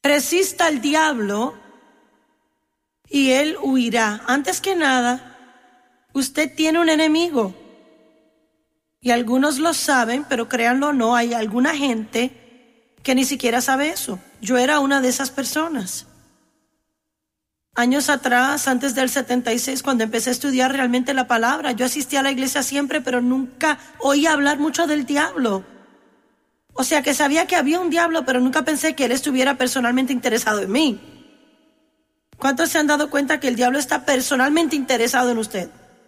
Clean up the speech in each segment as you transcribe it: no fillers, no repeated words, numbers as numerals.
Resista al diablo y él huirá. Antes que nada, usted tiene un enemigo. Y algunos lo saben, pero créanlo o no, hay alguna gente que ni siquiera sabe eso. Yo era una de esas personas. Años atrás, antes del 76, cuando empecé a estudiar realmente la palabra, yo asistía a la iglesia siempre, pero nunca oía hablar mucho del diablo. O sea que sabía que había un diablo, pero nunca pensé que él estuviera personalmente interesado en mí. ¿Cuántos se han dado cuenta que el diablo está personalmente interesado en usted?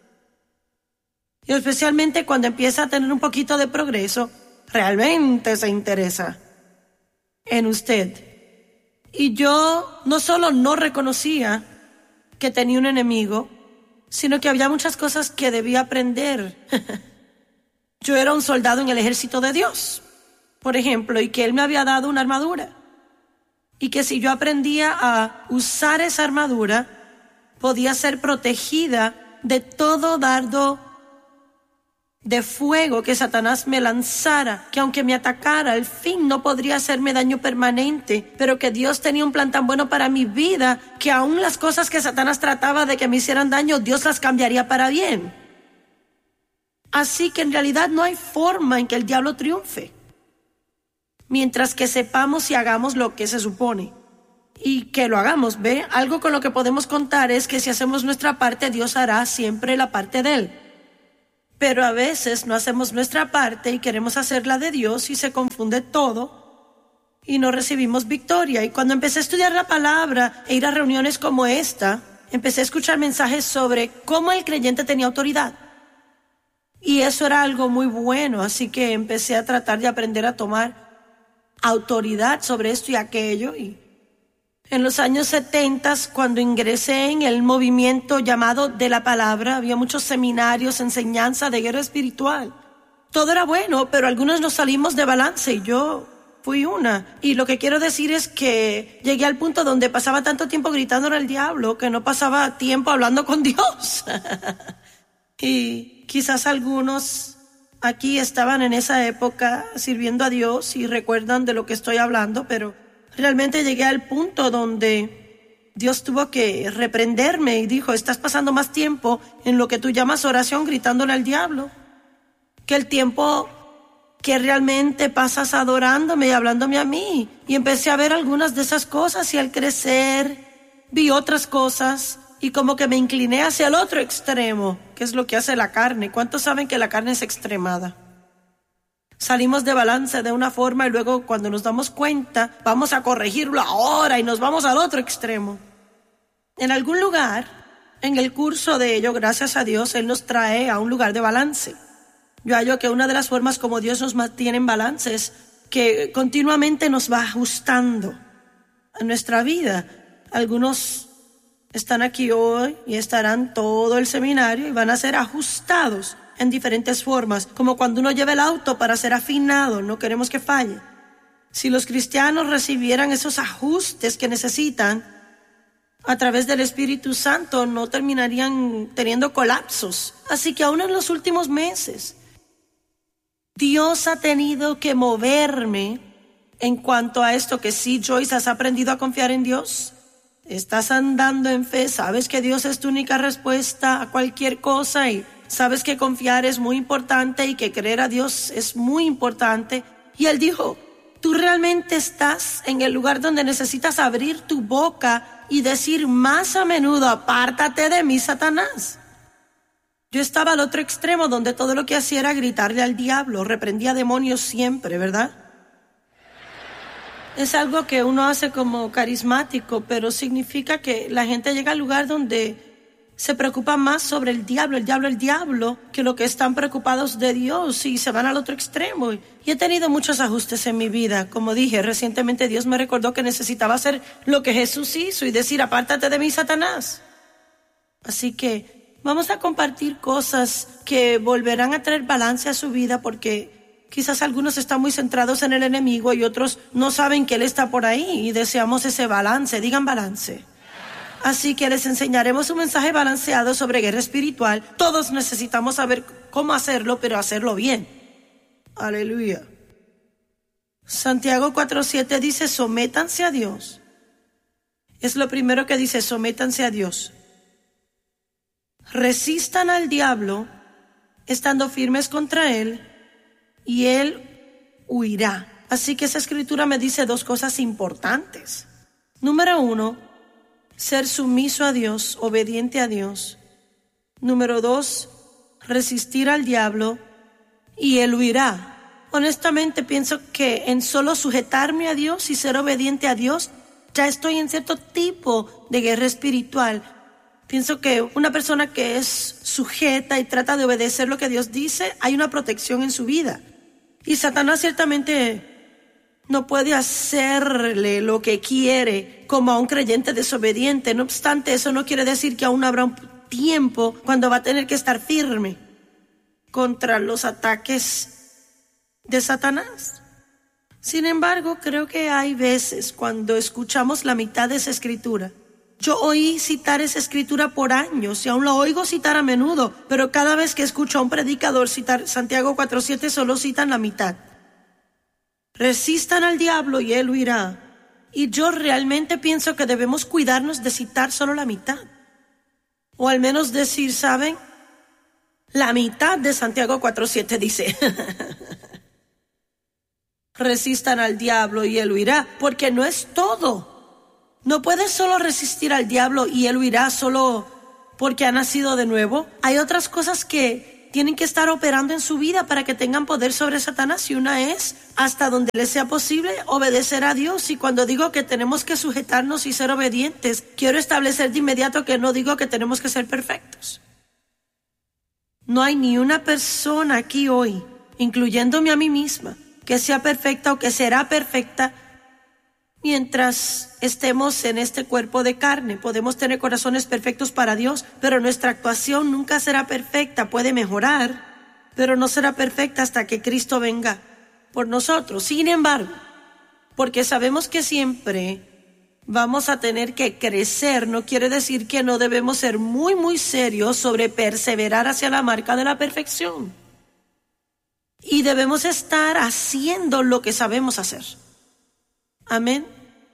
Y especialmente cuando empieza a tener un poquito de progreso, realmente se interesa en usted. Y yo no solo no reconocía que tenía un enemigo, sino que había muchas cosas que debía aprender. Yo era un soldado en el ejército de Dios, por ejemplo, y que Él me había dado una armadura. Y que si yo aprendía a usar esa armadura, podía ser protegida de todo dardo de fuego que Satanás me lanzara, que aunque me atacara, al fin no podría hacerme daño permanente, pero que Dios tenía un plan tan bueno para mi vida, que aún las cosas que Satanás trataba de que me hicieran daño, Dios las cambiaría para bien. Así que en realidad no hay forma en que el diablo triunfe, mientras que sepamos y hagamos lo que se supone. Y que lo hagamos, ¿ve? Algo con lo que podemos contar es que si hacemos nuestra parte, Dios hará siempre la parte de Él. Pero a veces no hacemos nuestra parte y queremos hacer la de Dios y se confunde todo y no recibimos victoria. Y cuando empecé a estudiar la palabra e ir a reuniones como esta, empecé a escuchar mensajes sobre cómo el creyente tenía autoridad. Y eso era algo muy bueno, así que empecé a tratar de aprender a tomar autoridad sobre esto y aquello. Y en los años 70, cuando ingresé en el movimiento llamado de la palabra, había muchos seminarios, enseñanza de guerra espiritual. Todo era bueno, pero algunos nos salimos de balance y yo fui una. Y lo que quiero decir es que llegué al punto donde pasaba tanto tiempo gritándole al diablo que no pasaba tiempo hablando con Dios. Y quizás algunos aquí estaban en esa época sirviendo a Dios y recuerdan de lo que estoy hablando, pero realmente llegué al punto donde Dios tuvo que reprenderme y dijo: estás pasando más tiempo en lo que tú llamas oración gritándole al diablo que el tiempo que realmente pasas adorándome y hablándome a mí. Y empecé a ver algunas de esas cosas y al crecer vi otras cosas y como que me incliné hacia el otro extremo, que es lo que hace la carne. ¿Cuántos saben que la carne es extremada? Salimos de balance de una forma y luego cuando nos damos cuenta vamos a corregirlo ahora y nos vamos al otro extremo. En algún lugar, en el curso de ello, gracias a Dios, Él nos trae a un lugar de balance. Yo hallo que una de las formas como Dios nos mantiene en balance es que continuamente nos va ajustando a nuestra vida. Algunos están aquí hoy y estarán todo el seminario y van a ser ajustados en diferentes formas, como cuando uno lleva el auto para ser afinado, no queremos que falle. Si los cristianos recibieran esos ajustes que necesitan a través del Espíritu Santo, no terminarían teniendo colapsos. Así que aún en los últimos meses, Dios ha tenido que moverme en cuanto a esto, que sí, Joyce, ¿has aprendido a confiar en Dios? ¿Estás andando en fe? ¿Sabes que Dios es tu única respuesta a cualquier cosa? Y sabes que confiar es muy importante y que creer a Dios es muy importante. Y Él dijo: tú realmente estás en el lugar donde necesitas abrir tu boca y decir más a menudo: apártate de mí, Satanás. Yo estaba al otro extremo donde todo lo que hacía era gritarle al diablo, reprendía demonios siempre, ¿verdad? Es algo que uno hace como carismático, pero significa que la gente llega al lugar donde se preocupa más sobre el diablo, que lo que están preocupados de Dios, y se van al otro extremo. Y he tenido muchos ajustes en mi vida. Como dije, recientemente Dios me recordó que necesitaba hacer lo que Jesús hizo y decir: apártate de mí, Satanás. Así que vamos a compartir cosas que volverán a traer balance a su vida, porque quizás algunos están muy centrados en el enemigo y otros no saben que Él está por ahí y deseamos ese balance. Digan balance. Así que les enseñaremos un mensaje balanceado sobre guerra espiritual. Todos necesitamos saber cómo hacerlo, pero hacerlo bien. Aleluya. Santiago 4:7 dice: sométanse a Dios, es lo primero que dice: sométanse a Dios. Resistan al diablo, estando firmes contra él, y él huirá. Así que esa escritura me dice dos cosas importantes. Número 1, ser sumiso a Dios, obediente a Dios. Número 2, resistir al diablo y él huirá. Honestamente pienso que en solo sujetarme a Dios y ser obediente a Dios, ya estoy en cierto tipo de guerra espiritual. Pienso que una persona que es sujeta y trata de obedecer lo que Dios dice, hay una protección en su vida. Y Satanás ciertamente no puede hacerle lo que quiere como a un creyente desobediente. No obstante, eso no quiere decir que aún habrá un tiempo cuando va a tener que estar firme contra los ataques de Satanás. Sin embargo, creo que hay veces cuando escuchamos la mitad de esa escritura. Yo oí citar esa escritura por años y aún la oigo citar a menudo, pero cada vez que escucho a un predicador citar Santiago 4:7 solo citan la mitad. Resistan al diablo y él huirá. Y yo realmente pienso que debemos cuidarnos de citar solo la mitad. O al menos decir, ¿saben? La mitad de Santiago 4:7 dice: resistan al diablo y él huirá, porque no es todo. No puedes solo resistir al diablo y él huirá solo porque ha nacido de nuevo. Hay otras cosas que tienen que estar operando en su vida para que tengan poder sobre Satanás, y una es, hasta donde les sea posible, obedecer a Dios. Y cuando digo que tenemos que sujetarnos y ser obedientes, quiero establecer de inmediato que no digo que tenemos que ser perfectos. No hay ni una persona aquí hoy, incluyéndome a mí misma, que sea perfecta o que será perfecta mientras estemos en este cuerpo de carne. Podemos tener corazones perfectos para Dios, pero nuestra actuación nunca será perfecta. Puede mejorar, pero no será perfecta hasta que Cristo venga por nosotros. Sin embargo, porque sabemos que siempre vamos a tener que crecer, no quiere decir que no debemos ser muy serios sobre perseverar hacia la marca de la perfección. Y debemos estar haciendo lo que sabemos hacer. Amén.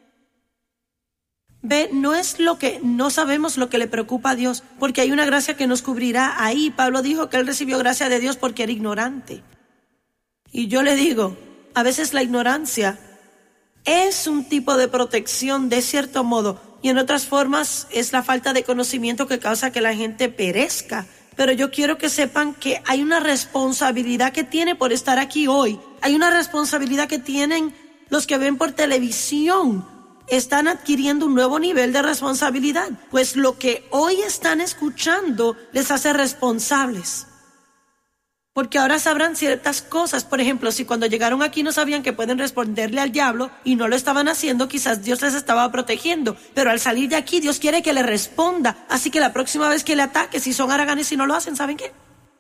Ve, no es lo que no sabemos lo que le preocupa a Dios, porque hay una gracia que nos cubrirá ahí. Pablo dijo que él recibió gracia de Dios porque era ignorante. Y yo le digo, a veces la ignorancia es un tipo de protección de cierto modo, y en otras formas es la falta de conocimiento que causa que la gente perezca. Pero yo quiero que sepan que hay una responsabilidad que tiene por estar aquí hoy. Hay una responsabilidad que tienen los que ven por televisión. Están adquiriendo un nuevo nivel de responsabilidad, pues lo que hoy están escuchando les hace responsables. Porque ahora sabrán ciertas cosas. Por ejemplo, si cuando llegaron aquí no sabían que pueden responderle al diablo y no lo estaban haciendo, quizás Dios les estaba protegiendo. Pero al salir de aquí, Dios quiere que le responda. Así que la próxima vez que le ataque, si son haraganes y no lo hacen, ¿saben qué?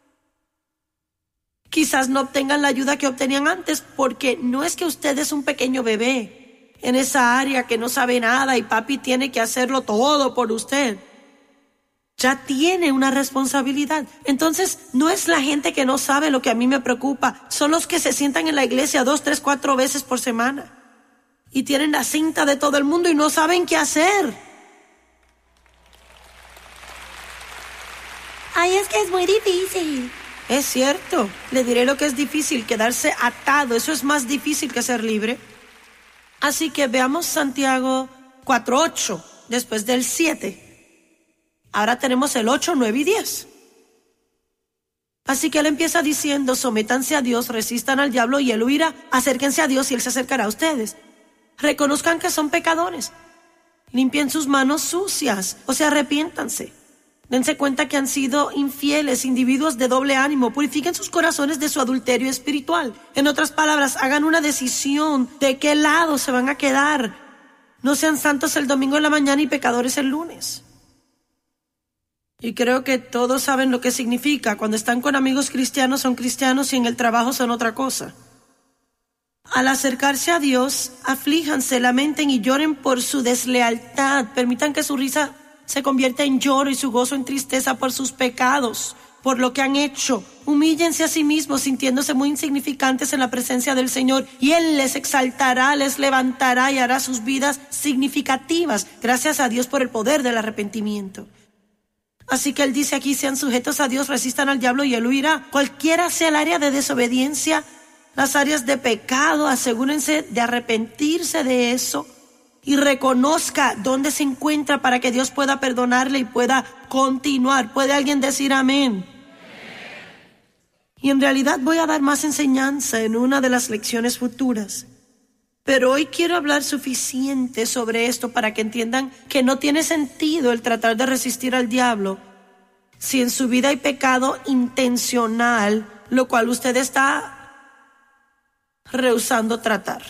Quizás no obtengan la ayuda que obtenían antes, porque no es que usted es un pequeño bebé en esa área que no sabe nada y papi tiene que hacerlo todo por usted. Ya tiene una responsabilidad. Entonces, no es la gente que no sabe lo que a mí me preocupa. Son los que se sientan en la iglesia 2, 3, 4 veces por semana y tienen la cinta de todo el mundo y no saben qué hacer. Ay, es que es muy difícil. Es cierto. Le diré lo que es difícil: quedarse atado. Eso es más difícil que ser libre. Así que veamos Santiago 4:8, después del 7. Ahora tenemos el 8, 9 y 10. Así que él empieza diciendo: sométanse a Dios, resistan al diablo y él huirá. Acérquense a Dios y él se acercará a ustedes. Reconozcan que son pecadores. Limpien sus manos sucias, o sea, arrepiéntanse. Dense cuenta que han sido infieles, individuos de doble ánimo. Purifiquen sus corazones de su adulterio espiritual. En otras palabras, hagan una decisión de qué lado se van a quedar. No sean santos el domingo en la mañana y pecadores el lunes. Y creo que todos saben lo que significa. Cuando están con amigos cristianos son cristianos y en el trabajo son otra cosa. Al acercarse a Dios, aflíjanse, lamenten y lloren por su deslealtad. Permitan que su risa se convierta en lloro y su gozo en tristeza por sus pecados. por lo que han hecho. Humíllense a sí mismos, sintiéndose muy insignificantes en la presencia del Señor, y Él les exaltará, les levantará y hará sus vidas significativas. Gracias a Dios por el poder del arrepentimiento. Así que Él dice aquí, sean sujetos a Dios, resistan al diablo y Él huirá. Cualquiera sea el área de desobediencia, las áreas de pecado, asegúrense de arrepentirse de eso y reconozca dónde se encuentra para que Dios pueda perdonarle y pueda continuar. ¿Puede alguien decir amén? Y en realidad voy a dar más enseñanza en una de las lecciones futuras. Pero hoy quiero hablar suficiente sobre esto para que entiendan que no tiene sentido el tratar de resistir al diablo si en su vida hay pecado intencional, lo cual usted está rehusando tratar.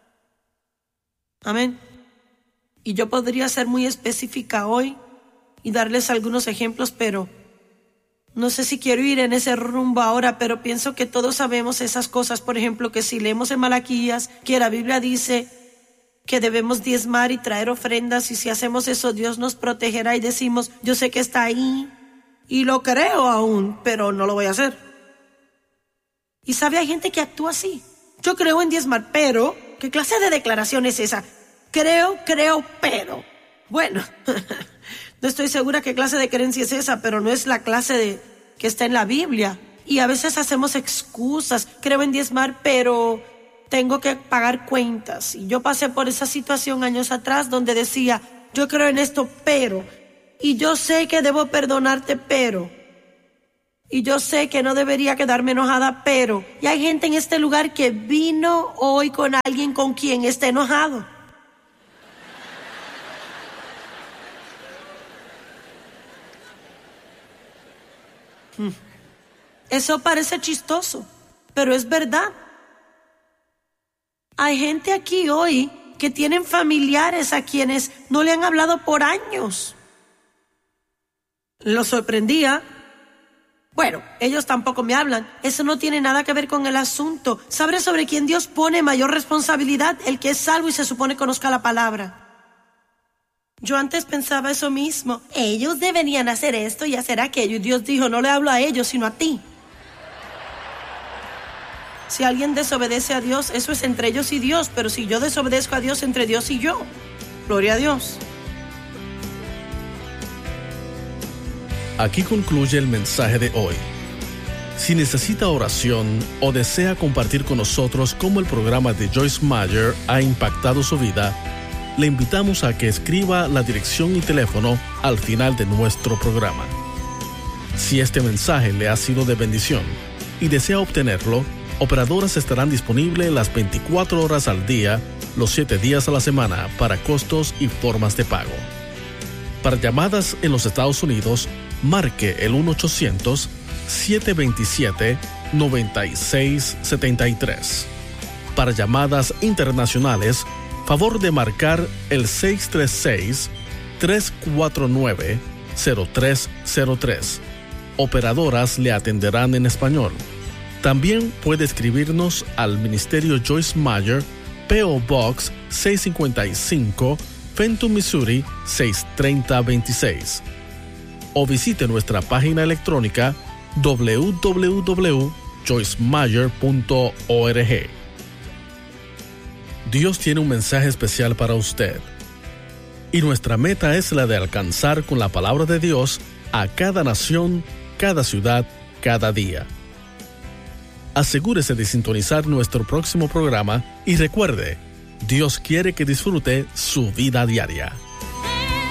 Amén. Y yo podría ser muy específica hoy y darles algunos ejemplos, pero no sé si quiero ir en ese rumbo ahora, pero pienso que todos sabemos esas cosas. Por ejemplo, que si leemos en Malaquías que la Biblia dice que debemos diezmar y traer ofrendas, y si hacemos eso Dios nos protegerá, y decimos, yo sé que está ahí y lo creo aún, pero no lo voy a hacer. Y sabe, hay gente que actúa así. Yo creo en diezmar, pero ¿qué clase de declaración es esa? Creo, pero. Bueno, no estoy segura qué clase de creencia es esa, pero no es la clase de que está en la Biblia. Y a veces hacemos excusas. Creo en diezmar, pero tengo que pagar cuentas. Y yo pasé por esa situación años atrás donde decía, yo creo en esto, pero. Y yo sé que debo perdonarte, pero. Y yo sé que no debería quedarme enojada, pero. Y hay gente en este lugar que vino hoy con alguien con quien está enojado. Eso parece chistoso, pero es verdad. Hay gente aquí hoy que tienen familiares a quienes no le han hablado por años. Lo sorprendía. Bueno, ellos tampoco me hablan. Eso no tiene nada que ver con el asunto. ¿Sabe sobre quién Dios pone mayor responsabilidad? El que es salvo y se supone conozca la palabra. Yo antes pensaba eso mismo. Ellos deberían hacer esto y hacer aquello. Y Dios dijo, no le hablo a ellos, sino a ti. Si alguien desobedece a Dios, eso es entre ellos y Dios. Pero si yo desobedezco a Dios, entre Dios y yo. Gloria a Dios. Aquí concluye el mensaje de hoy. Si necesita oración o desea compartir con nosotros cómo el programa de Joyce Meyer ha impactado su vida, le invitamos a que escriba la dirección y teléfono al final de nuestro programa. Si este mensaje le ha sido de bendición y desea obtenerlo, operadoras estarán disponibles las 24 horas al día, los 7 días a la semana, para costos y formas de pago. Para llamadas en los Estados Unidos, marque el 1-800-727-9673. Para llamadas internacionales, favor de marcar el 636-349-0303. Operadoras le atenderán en español. También puede escribirnos al Ministerio Joyce Meyer, P.O. Box 655, Fenton, Missouri 63026. O visite nuestra página electrónica www.joycemeyer.org. Dios tiene un mensaje especial para usted. Y nuestra meta es la de alcanzar con la palabra de Dios a cada nación, cada ciudad, cada día. Asegúrese de sintonizar nuestro próximo programa y recuerde, Dios quiere que disfrute su vida diaria.